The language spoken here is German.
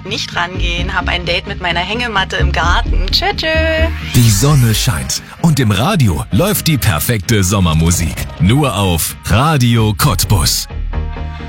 Nicht rangehen, hab ein Date mit meiner Hängematte im Garten. Tschö, tschö. Die Sonne scheint und im Radio läuft die perfekte Sommermusik. Nur auf Radio Cottbus.